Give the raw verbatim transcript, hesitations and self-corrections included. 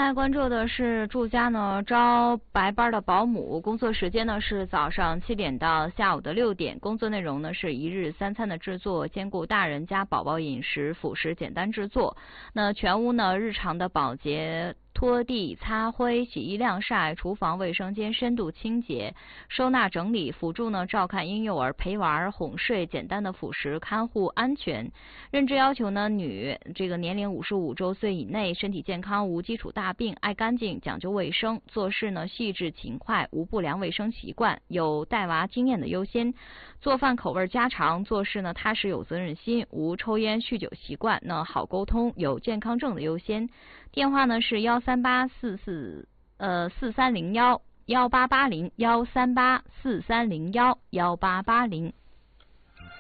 来关注的是住家呢招白班的保姆，工作时间呢是早上七点到下午的六点，工作内容呢是一日三餐的制作，兼顾大人加宝宝饮食，辅食简单制作。那全屋呢日常的保洁、拖地、擦灰、洗衣晾晒，厨房卫生间深度清洁、收纳整理，辅助呢照看婴幼儿、陪玩、哄睡，简单的辅食，看护安全。认知要求呢，女，这个年龄五十五周岁以内，身体健康，无基础大病，爱干净，讲究卫生，做事呢细致勤快，无不良卫生习惯，有带娃经验的优先。做饭口味家常，做事呢踏实有责任心，无抽烟酗酒习惯，那好沟通，有健康证的优先。电话呢是幺三八四四呃四三零幺幺八八零幺三八四三零幺幺八八零。